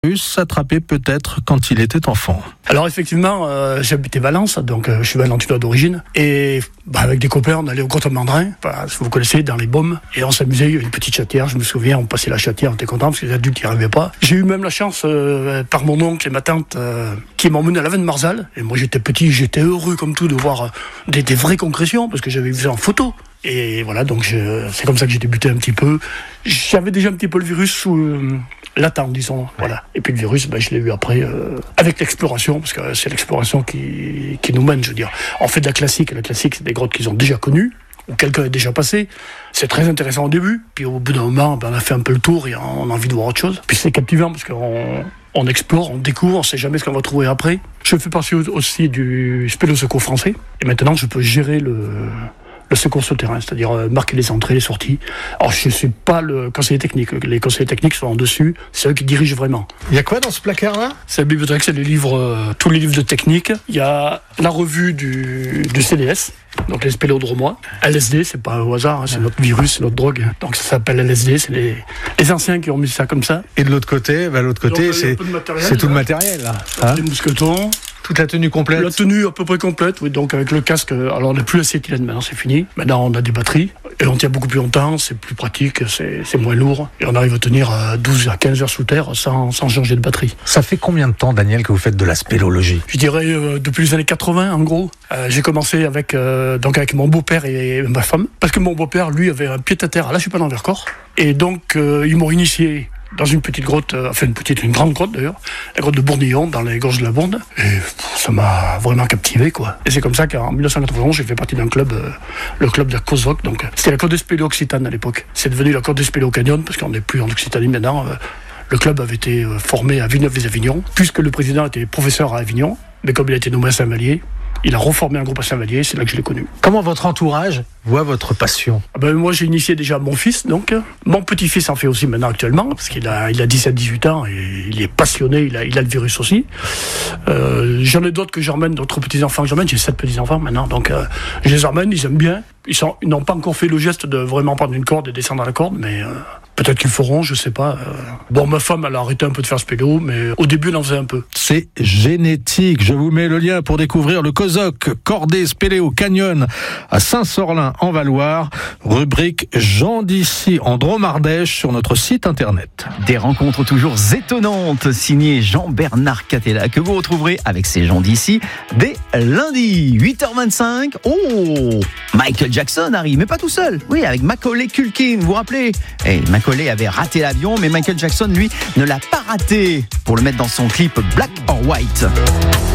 virus attrapé peut-être quand il était enfant. Alors effectivement, j'habitais Valence, donc je suis valentois d'origine, et avec des copains, on allait au Grotte-Mandrin, si vous connaissez, dans les Baumes, et on s'amusait, il y avait une petite chatière, je me souviens, on passait la chatière, on était content parce que les adultes n'y arrivaient pas. J'ai eu même la chance, par mon oncle et ma tante, qui m'ont emmené à la Veine Marzal, et moi j'étais petit, j'étais heureux comme tout de voir des vraies concrétions, parce que j'avais vu ça en photo. Et voilà, donc c'est comme ça que j'ai débuté un petit peu. J'avais déjà un petit peu le virus sous latent, disons. Voilà. Et puis le virus, je l'ai eu après avec l'exploration, parce que c'est l'exploration qui nous mène, je veux dire. On fait de la classique, et la classique, c'est des grottes qu'ils ont déjà connues, où quelqu'un est déjà passé. C'est très intéressant au début, puis au bout d'un moment, on a fait un peu le tour et on a envie de voir autre chose. Puis c'est captivant, parce qu'on explore, on découvre, on ne sait jamais ce qu'on va trouver après. Je fais partie aussi du spélo-secours français, et maintenant je peux gérer le secours souterrain, c'est-à-dire marquer les entrées, les sorties. Alors je ne suis pas le conseiller technique, les conseillers techniques sont en dessus, c'est eux qui dirigent vraiment. Il y a quoi dans ce placard-là ? C'est la bibliothèque, c'est les livres, tous les livres de technique. Il y a la revue du CDS, donc les spélodromois. LSD, c'est pas au hasard, c'est notre virus, c'est notre drogue. Donc ça s'appelle LSD, c'est les anciens qui ont mis ça comme ça. Et de l'autre côté, c'est tout le matériel là. Les mousquetons. Toute la tenue complète. La tenue à peu près complète, oui, donc avec le casque. Alors on n'a plus l'acétylène maintenant, c'est fini. Maintenant on a des batteries et on tient beaucoup plus longtemps, c'est plus pratique, c'est moins lourd. Et on arrive à tenir 12 à 15 heures sous terre sans changer de batterie. Ça fait combien de temps, Daniel, que vous faites de la spéléologie ? Je dirais depuis les années 80 en gros. J'ai commencé avec mon beau-père et ma femme. Parce que mon beau-père, lui, avait un pied-à-terre à La Chupin en Vercors. Et donc ils m'ont initié dans une petite grotte, une grande grotte d'ailleurs, la grotte de Bourdillon, dans les gorges de la Bourne. Et ça m'a vraiment captivé, quoi. Et c'est comme ça qu'en 1991, j'ai fait partie d'un club, le club de la COSOC. Donc, c'était la Côte des Spéléos Occitane à l'époque. C'est devenu la Côte des Spéléos Canyon, parce qu'on n'est plus en Occitanie maintenant. Le club avait été formé à Villeneuve-les-Avignon, puisque le président était professeur à Avignon, mais comme il a été nommé à Saint-Vallier, il a reformé un groupe à Saint-Vallier, c'est là que je l'ai connu. Comment votre entourage voit votre passion ? Moi, j'ai initié déjà mon fils, donc. Mon petit-fils en fait aussi maintenant actuellement, parce qu'il a 17-18 ans et il est passionné, il a le virus aussi. J'en ai d'autres que j'emmène, d'autres petits-enfants que j'emmène, j'ai 7 petits-enfants maintenant, donc je les emmène, ils aiment bien. Ils n'ont pas encore fait le geste de vraiment prendre une corde et descendre à la corde, mais peut-être qu'ils feront, je sais pas. Ma femme, elle a arrêté un peu de faire spéléo, mais au début, elle en faisait un peu. C'est génétique. Je vous mets le lien pour découvrir le COSOC, Cordée Spéléo Canyon, à Saint-Sorlin, en Valloire. Rubrique Jean d'ici, en Drôme-Ardèche, sur notre site internet. Des rencontres toujours étonnantes, signées Jean-Bernard Catella, que vous retrouverez avec ces gens d'ici dès lundi, 8h25. Oh, Michael Jackson arrive, mais pas tout seul. Oui, avec Macaulay Culkin, vous vous rappelez ? Macaulay avait raté l'avion, mais Michael Jackson, lui, ne l'a pas raté pour le mettre dans son clip Black or White.